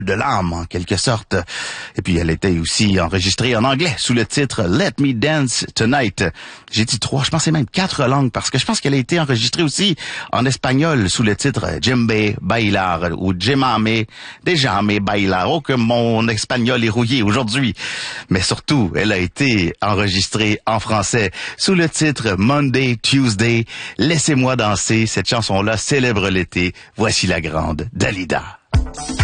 de l'âme, en quelque sorte. Et puis, elle était aussi enregistrée en anglais, sous le titre Let Me Dance Tonight. J'ai dit 3, je pensais même 4 langues, parce que je pense qu'elle a été enregistrée aussi en espagnol, sous le titre Djembe Bailar, ou Djemame, Dejame Bailar. Oh, que mon espagnol est rouillé aujourd'hui. Mais surtout, elle a été enregistrée en français, sous le titre Monday, Tuesday, Laissez-moi danser. Cette chanson-là célèbre l'été. Voici la grande Dalida.